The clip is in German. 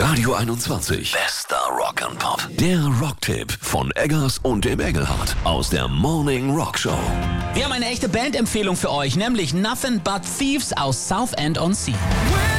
Radio 21. Bester Rock and Pop. Der Rocktipp von Eggers und dem Engelhardt aus der Morning Rock Show. Wir haben eine echte Bandempfehlung für euch, nämlich Nothing But Thieves aus Southend-on-Sea.